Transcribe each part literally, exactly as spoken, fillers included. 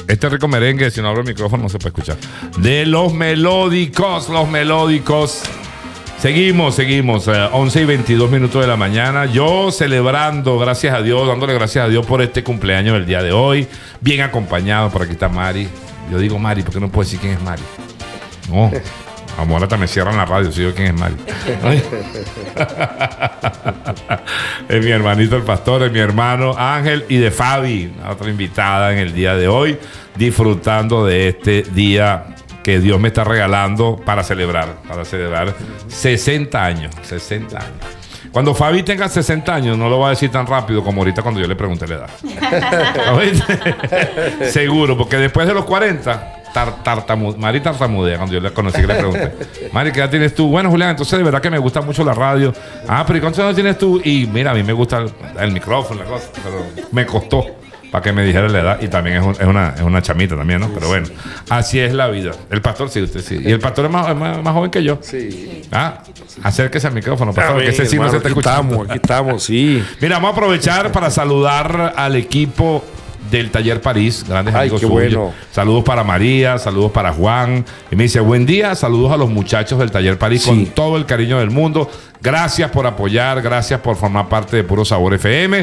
Este rico merengue, si no abro el micrófono no se puede escuchar. De los melódicos, los melódicos. Seguimos, seguimos. Eh, once y veintidós minutos de la mañana. Yo celebrando, gracias a Dios, dándole gracias a Dios por este cumpleaños del día de hoy. Bien acompañado. Por aquí está Mari. Yo digo Mari porque no puedo decir quién es Mari. No. Amor, hasta me cierran la radio si yo quién es Mari. Es mi hermanito el pastor, es mi hermano Ángel y de Fabi, otra invitada en el día de hoy, disfrutando de este día que Dios me está regalando para celebrar, para celebrar sesenta años, sesenta años. Cuando Fabi tenga sesenta años, no lo va a decir tan rápido como ahorita cuando yo le pregunté la edad. Seguro, porque después de los cuarenta... Tar, tartamu, Mari tartamudea cuando yo la conocí que le pregunté, Mari, ¿qué edad tienes tú? Bueno, Julián, entonces de verdad que me gusta mucho la radio. Ah, pero ¿y cuántos años tienes tú? Y mira, a mí me gusta el, el micrófono, la cosa, pero me costó para que me dijera la edad. Y también es, un, es, una, es una chamita también, ¿no? Pero bueno, así es la vida. El pastor sí, usted sí. Y el pastor es más, es más, más joven que yo. Sí. Ah, acérquese al micrófono, pastor, bien, que ese sí hermano, no se está aquí escuchando. Estamos, aquí estamos, sí. Mira, vamos a aprovechar para saludar al equipo del Taller París, grandes Ay, amigos qué suyos. bueno. Saludos para María, saludos para Juan. Y me dice, buen día, saludos a los muchachos del Taller París, sí, con todo el cariño del mundo. Gracias por apoyar, gracias por formar parte de Puro Sabor F M.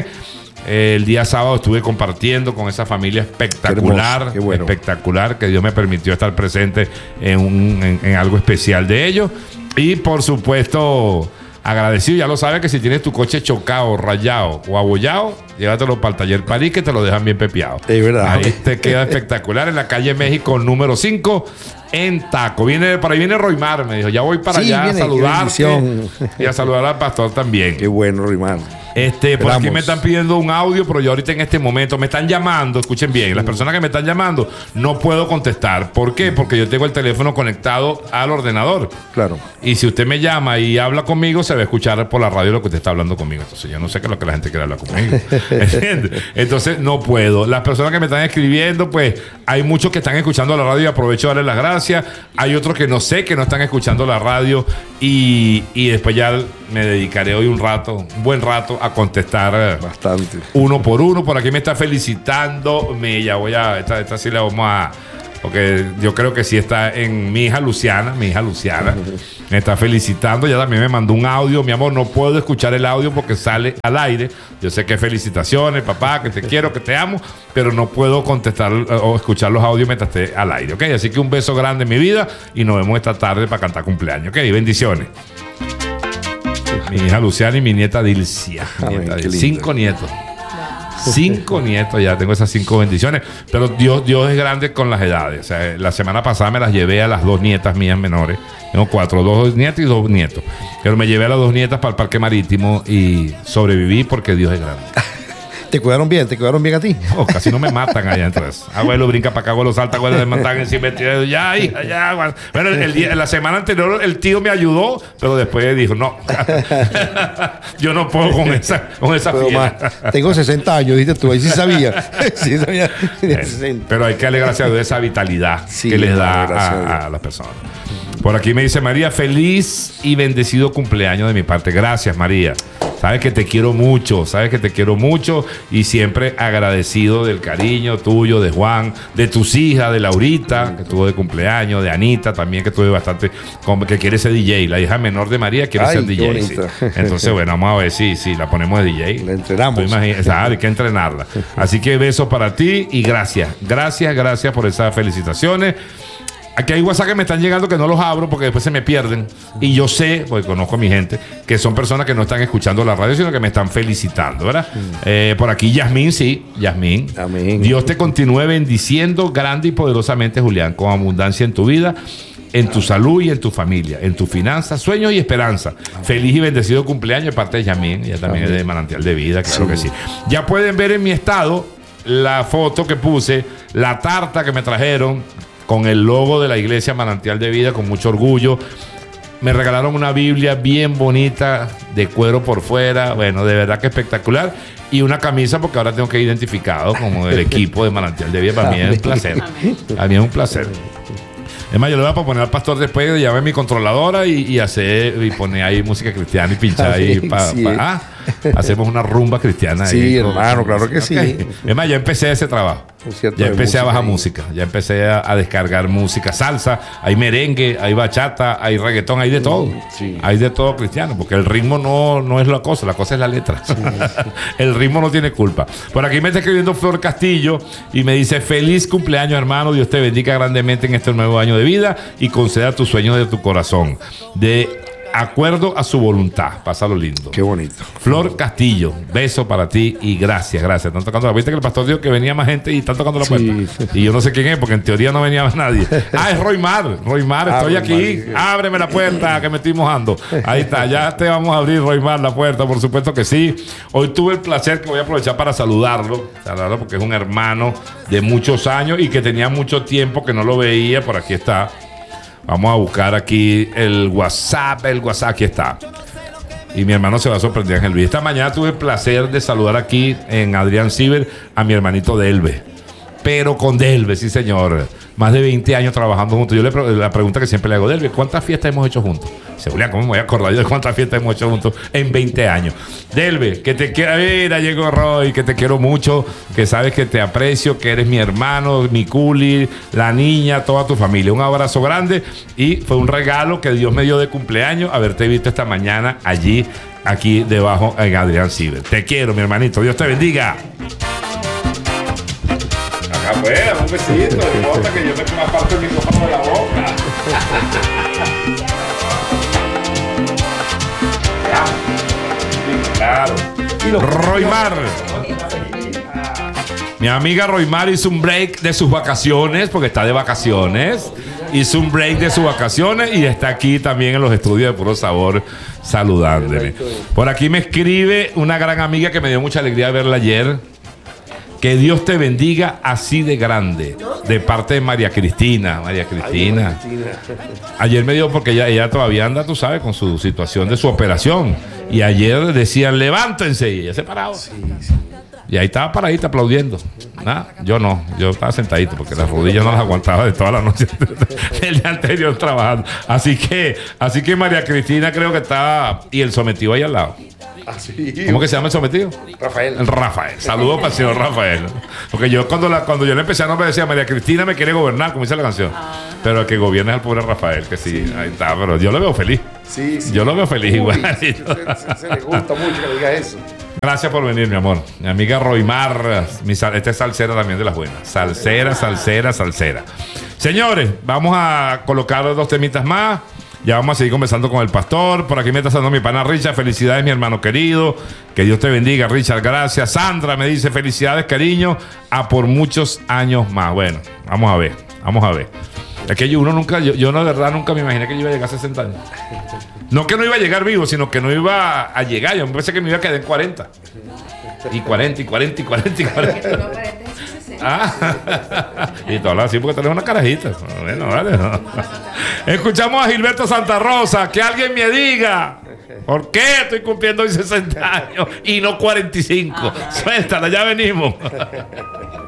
El día sábado estuve compartiendo con esa familia espectacular, qué hermoso, qué bueno, espectacular, que Dios me permitió estar presente en, un, en, en algo especial de ellos. Y por supuesto, agradecido, ya lo sabes que si tienes tu coche chocado, rayado o abollado, llévatelo para el Taller París que te lo dejan bien pepeado. Es verdad. Ahí te queda espectacular en la calle México número cinco en Taco. Viene, por ahí viene Roymar, me dijo, ya voy para sí, allá viene, a saludarte y a saludar al pastor también. Qué bueno, Roymar. Este, por aquí me están pidiendo un audio, pero yo ahorita en este momento me están llamando, escuchen bien, las personas que me están llamando no puedo contestar. ¿Por qué? Porque yo tengo el teléfono conectado al ordenador. Claro. Y si usted me llama y habla conmigo, se va a escuchar por la radio lo que usted está hablando conmigo. Entonces yo no sé qué es lo que la gente quiere hablar conmigo. ¿Entiendes? Entonces no puedo. Las personas que me están escribiendo, pues hay muchos que están escuchando la radio y aprovecho de darles las gracias. Hay otros que no sé que no están escuchando la radio y, y después ya me dedicaré hoy un rato, un buen rato a contestar bastante uno por uno. Por aquí me está felicitando, me, ya voy a, esta, esta sí la vamos a, porque yo creo que sí está en mi hija Luciana, mi hija Luciana me está felicitando, ya también me mandó un audio, mi amor, no puedo escuchar el audio porque sale al aire, yo sé que felicitaciones, papá, que te quiero, que te amo, pero no puedo contestar o escuchar los audios mientras esté al aire, ¿ok? Así que un beso grande en mi vida y nos vemos esta tarde para cantar cumpleaños, ¿ok? Bendiciones. Mi hija Luciana y mi nieta Dilcia. Amén, nieta Dilcia. Cinco nietos. Cinco nietos, ya tengo esas cinco bendiciones. Pero Dios, Dios es grande con las edades. O sea, la semana pasada me las llevé a las dos nietas mías menores. Tengo cuatro, dos nietas y dos nietos. Pero me llevé a las dos nietas para el parque marítimo y sobreviví porque Dios es grande. ¿Te cuidaron bien? ¿Te cuidaron bien a ti? Oh, casi no me matan allá entonces. Abuelo brinca para acá, abuelo salta, abuelo me matan encima. Ya, hija, ya. Bueno, el día, la semana anterior el tío me ayudó, pero después dijo, no. Yo no puedo con esa, con esa pero fiesta. Más, tengo sesenta años, ¿viste tú? Ahí sí sabía. Sí sabía. Pero hay que darle gracias a Dios esa vitalidad sí, que les da a, a las personas. Por aquí me dice María, feliz y bendecido cumpleaños de mi parte. Gracias, María. Sabes que te quiero mucho, sabes que te quiero mucho y siempre agradecido del cariño tuyo, de Juan, de tus hijas, de Laurita, que estuvo de cumpleaños, de Anita también, que tuve bastante, que quiere ser D J. La hija menor de María quiere Ay, ser D J. Sí. Entonces, bueno, vamos a ver si, si la ponemos de D J. La entrenamos. Sabes, hay que entrenarla. Así que besos para ti y gracias. Gracias, gracias por esas felicitaciones. Aquí hay WhatsApp que me están llegando que no los abro porque después se me pierden. Y yo sé, porque conozco a mi gente, que son personas que no están escuchando la radio, sino que me están felicitando, ¿verdad? Mm. Eh, por aquí Yasmín, sí, Yasmín. Amén. Dios te continúe bendiciendo grande y poderosamente, Julián, con abundancia en tu vida, en tu salud y en tu familia, en tus finanzas, sueños y esperanza. Amén. Feliz y bendecido cumpleaños de parte de Yasmín. Ella también Amén. Es de Manantial de Vida, claro sí. que sí. Ya pueden ver en mi estado la foto que puse, la tarta que me trajeron con el logo de la iglesia Manantial de Vida, con mucho orgullo. Me regalaron una Biblia bien bonita, de cuero por fuera, bueno, de verdad que espectacular. Y una camisa, porque ahora tengo que ir identificado como del equipo de Manantial de Vida. Para mí es un placer. Para mí es un placer. Es más, yo le voy a proponer al pastor después de llevarme mi controladora y, y hacer y poner ahí música cristiana y pinchar ahí. Pa, sí, pa, ah, hacemos una rumba cristiana. Sí, ahí, hermano, claro que sí. Okay. Es más, ya empecé ese trabajo. Ya empecé a bajar música, ya empecé a, a descargar música, salsa, hay merengue, hay bachata, hay reggaetón, hay de todo. Sí. Hay de todo cristiano, porque el ritmo no, no es la cosa, la cosa es la letra. Sí, sí. El ritmo no tiene culpa. Por aquí me está escribiendo Flor Castillo y me dice: feliz cumpleaños, hermano, Dios te bendiga grandemente en este nuevo año de vida y conceda tus sueños de tu corazón. De acuerdo a su voluntad. Pásalo lindo. Qué bonito. Flor Castillo, beso para ti y gracias, gracias. Están tocando la puerta, que el pastor dijo que venía más gente y están tocando la puerta. Sí. Y yo no sé quién es, porque en teoría no venía más nadie. Ah, es Roymar. Roymar, estoy aquí. Ábreme la puerta, que me estoy mojando. Ahí está, ya te vamos a abrir, Roymar, la puerta, por supuesto que sí. Hoy tuve el placer, que voy a aprovechar para saludarlo, saludarlo porque es un hermano de muchos años y que tenía mucho tiempo que no lo veía. Por aquí está. Vamos a buscar aquí el WhatsApp, el WhatsApp, aquí está. Y mi hermano se va a sorprender en el video. Esta mañana tuve el placer de saludar aquí en Adrián Ciber a mi hermanito Delve. Pero con Delve, sí señor. Más de veinte años trabajando juntos. Yo le pre la pregunta que siempre le hago: Delve, ¿cuántas fiestas hemos hecho juntos? Dice: Julián, ¿cómo me voy a acordar yo de cuántas fiestas hemos hecho juntos en veinte años? Delve, que te quiero. Mira, llegó Roy, que te quiero mucho, que sabes que te aprecio, que eres mi hermano, mi culi, la niña, toda tu familia. Un abrazo grande y fue un regalo que Dios me dio de cumpleaños haberte visto esta mañana allí, aquí debajo en Adrián Ciber. Te quiero, mi hermanito. Dios te bendiga. Afuera, un besito, no importa que yo me ponga parte del micrófono de la boca. Claro. Roymar. Mi amiga Roymar hizo un break de sus vacaciones, porque está de vacaciones. Hizo un break de sus vacaciones y está aquí también en los estudios de Puro Sabor saludándome. Por aquí me escribe una gran amiga que me dio mucha alegría verla ayer. Que Dios te bendiga así de grande. De parte de María Cristina. María Cristina. Ayer me dio, porque ella, ella todavía anda, tú sabes, con su situación de su operación. Y ayer decían: levántense. Y ella se paraba. Sí, sí. Y ahí estaba paradita aplaudiendo. ¿Nah? Yo no, yo estaba sentadito porque las rodillas no las aguantaba de toda la noche del día anterior trabajando. Así que, así que María Cristina creo que estaba. Y el sometido ahí al lado. Ah, sí. ¿Cómo que se llama el sometido? Rafael. El Rafael. Saludos para el señor Rafael. Porque yo cuando, la, cuando yo le empecé a nombrar decía: María Cristina me quiere gobernar, como dice la canción. Ah. Pero el que gobierna es el pobre Rafael, que sí, sí, ahí está. Pero yo lo veo feliz. Sí, sí. Yo lo veo feliz. Uy, igual. Se, se, se le gusta mucho que diga eso. Gracias por venir, mi amor. Mi amiga Roymar, mi sal, esta es salsera también de las buenas. Salsera, salsera, salsera. Señores, vamos a colocar dos temitas más. Ya vamos a seguir conversando con el pastor. Por aquí me está saludando mi pana Richard. Felicidades, mi hermano querido. Que Dios te bendiga, Richard. Gracias. Sandra me dice: felicidades, cariño, a por muchos años más. Bueno, vamos a ver. Vamos a ver. Es que yo, uno nunca, yo, yo no, de verdad nunca me imaginé que yo iba a llegar a sesenta años. No que no iba a llegar vivo, sino que no iba a llegar. Yo pensé que me iba a quedar en cuarenta. Y cuarenta, y cuarenta, y cuarenta, y cuarenta. Ah, y todo así porque tenés una carajita. Bueno, vale, no. Escuchamos a Gilberto Santa Rosa. Que alguien me diga por qué estoy cumpliendo hoy sesenta años y no cuarenta y cinco. Suéltala, ya venimos.